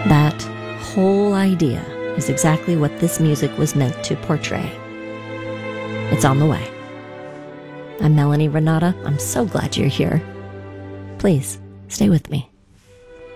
That whole idea is exactly what this music was meant to portray. It's on the way. I'm Melanie Renata. I'm so glad you're here. Please stay with me.